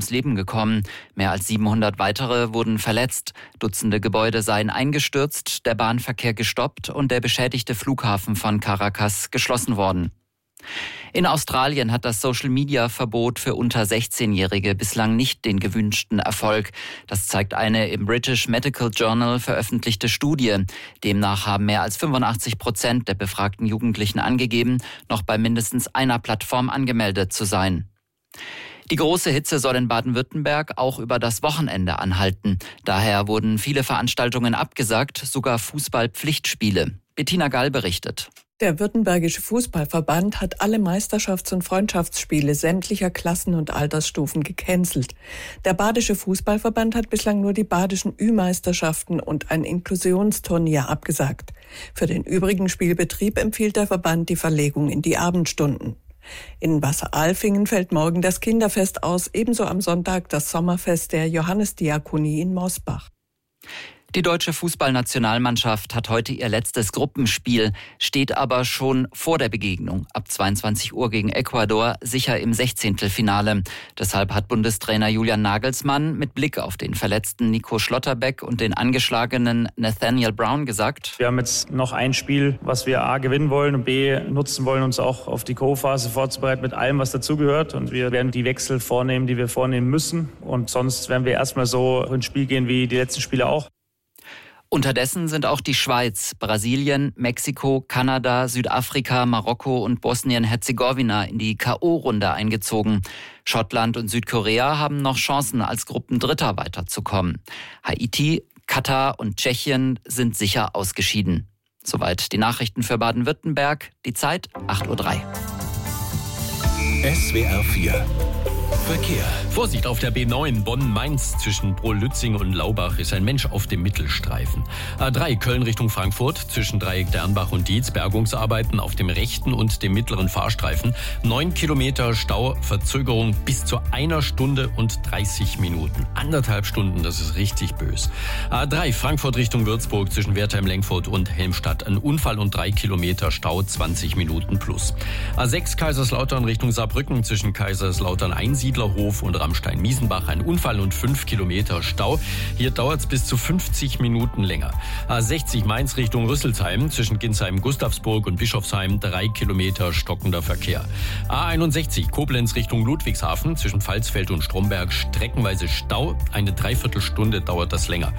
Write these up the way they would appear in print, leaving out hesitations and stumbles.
ums Leben gekommen. Mehr als 700 weitere wurden verletzt. Dutzende Gebäude seien eingestürzt, der Bahnverkehr gestoppt und der beschädigte Flughafen von Caracas geschlossen worden. In Australien hat das Social-Media-Verbot für unter 16-Jährige bislang nicht den gewünschten Erfolg. Das zeigt eine im British Medical Journal veröffentlichte Studie. Demnach haben mehr als 85% der befragten Jugendlichen angegeben, noch bei mindestens einer Plattform angemeldet zu sein. Die große Hitze soll in Baden-Württemberg auch über das Wochenende anhalten. Daher wurden viele Veranstaltungen abgesagt, sogar Fußball-Pflichtspiele. Bettina Gall berichtet. Der Württembergische Fußballverband hat alle Meisterschafts- und Freundschaftsspiele sämtlicher Klassen und Altersstufen gecancelt. Der Badische Fußballverband hat bislang nur die badischen Ü-Meisterschaften und ein Inklusionsturnier abgesagt. Für den übrigen Spielbetrieb empfiehlt der Verband die Verlegung in die Abendstunden. In Wasseralfingen fällt morgen das Kinderfest aus, ebenso am Sonntag das Sommerfest der Johannesdiakonie in Mosbach. Die deutsche Fußballnationalmannschaft hat heute ihr letztes Gruppenspiel, steht aber schon vor der Begegnung ab 22 Uhr gegen Ecuador sicher im 16. Deshalb hat Bundestrainer Julian Nagelsmann mit Blick auf den verletzten Nico Schlotterbeck und den angeschlagenen Nathaniel Brown gesagt: Wir haben jetzt noch ein Spiel, was wir A gewinnen wollen und B nutzen wollen, uns auch auf die Co-Phase vorzubereiten mit allem, was dazugehört. Und wir werden die Wechsel vornehmen, die wir vornehmen müssen. Und sonst werden wir erstmal so ins Spiel gehen wie die letzten Spiele auch. Unterdessen sind auch die Schweiz, Brasilien, Mexiko, Kanada, Südafrika, Marokko und Bosnien-Herzegowina in die K.O.-Runde eingezogen. Schottland und Südkorea haben noch Chancen, als Gruppendritter weiterzukommen. Haiti, Katar und Tschechien sind sicher ausgeschieden. Soweit die Nachrichten für Baden-Württemberg. Die Zeit 8:03 Uhr. SWR 4 Verkehr. Vorsicht auf der B9 Bonn-Mainz zwischen Brolützing und Laubach ist ein Mensch auf dem Mittelstreifen. A3 Köln Richtung Frankfurt zwischen Dreieck Dernbach und Dietz Bergungsarbeiten auf dem rechten und dem mittleren Fahrstreifen. 9 Kilometer Stau, Verzögerung bis zu 1 Stunde und 30 Minuten. 1,5 Stunden, das ist richtig bös. A3 Frankfurt Richtung Würzburg zwischen Wertheim-Lenkfurt und Helmstadt. Ein Unfall und 3 Kilometer Stau, 20 Minuten plus. A6 Kaiserslautern Richtung Saarbrücken zwischen Kaiserslautern Einsiedlerhof und Ramstein-Miesenbach ein Unfall und 5 Kilometer Stau. Hier dauert es bis zu 50 Minuten länger. A60 Mainz Richtung Rüsselsheim zwischen Ginsheim, Gustavsburg und Bischofsheim 3 Kilometer stockender Verkehr. A61 Koblenz Richtung Ludwigshafen zwischen Pfalzfeld und Stromberg streckenweise Stau. Eine Dreiviertelstunde dauert das länger.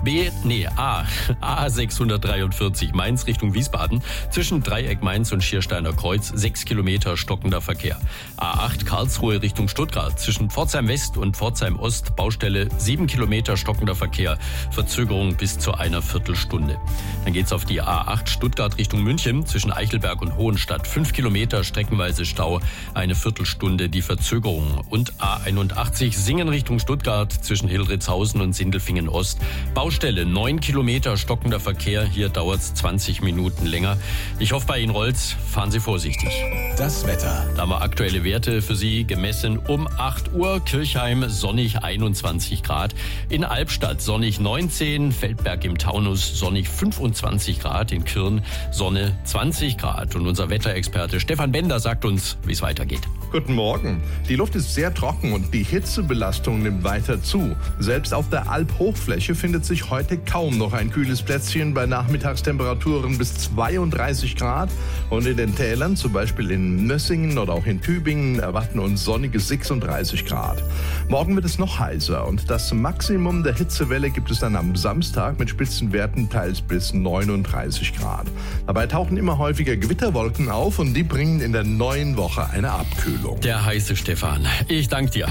A643 Mainz Richtung Wiesbaden zwischen Dreieck Mainz und Schiersteiner Kreuz 6 Kilometer stockender Verkehr. A8 Karlsruhe Richtung Stuttgart zwischen Pforzheim West und Pforzheim Ost Baustelle 7 Kilometer stockender Verkehr, Verzögerung bis zu einer Viertelstunde. Dann geht's auf die A8 Stuttgart Richtung München zwischen Eichelberg und Hohenstadt 5 Kilometer streckenweise Stau, eine Viertelstunde die Verzögerung. Und A81 Singen Richtung Stuttgart zwischen Hildritzhausen und Sindelfingen Ost Baustelle 9 Kilometer stockender Verkehr, hier dauert's 20 Minuten länger. Ich hoffe, bei Ihnen rollt's, fahren Sie vorsichtig. Das Wetter. Da haben wir aktuelle Werte für Sie gemessen um 8 Uhr. Kirchheim sonnig 21 Grad. In Albstadt sonnig 19. Feldberg im Taunus sonnig 25 Grad. In Kirn Sonne 20 Grad. Und unser Wetterexperte Stefan Bender sagt uns, wie es weitergeht. Guten Morgen. Die Luft ist sehr trocken und die Hitzebelastung nimmt weiter zu. Selbst auf der Alphochfläche findet sich heute kaum noch ein kühles Plätzchen bei Nachmittagstemperaturen bis 32 Grad. Und in den Tälern, zum Beispiel in Nössingen oder auch in Tübingen, erwarten uns sonnige 36 Grad. Morgen wird es noch heißer und das Maximum der Hitzewelle gibt es dann am Samstag mit Spitzenwerten teils bis 39 Grad. Dabei tauchen immer häufiger Gewitterwolken auf und die bringen in der neuen Woche eine Abkühlung. Der heiße Stefan. Ich danke dir.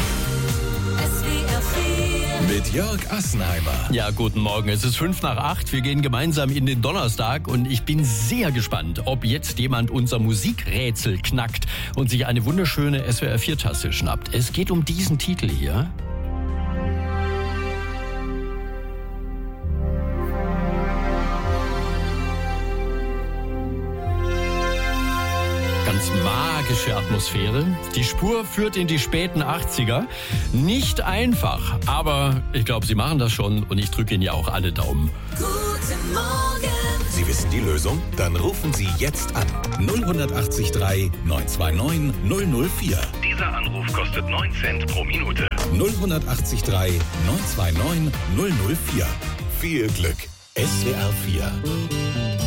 Mit Jörg Assenheimer. Ja, guten Morgen. Es ist 7:55. Wir gehen gemeinsam in den Donnerstag und ich bin sehr gespannt, ob jetzt jemand unser Musikrätsel knackt und sich eine wunderschöne SWR4-Tasse schnappt. Es geht um diesen Titel hier. Ganz magische Atmosphäre. Die Spur führt in die späten 80er. Nicht einfach, aber ich glaube, Sie machen das schon und ich drücke Ihnen ja auch alle Daumen. Guten Morgen. Sie wissen die Lösung? Dann rufen Sie jetzt an. 0803929 004. Dieser Anruf kostet 9 Cent pro Minute. 0183 929 004. Viel Glück. SWR 4.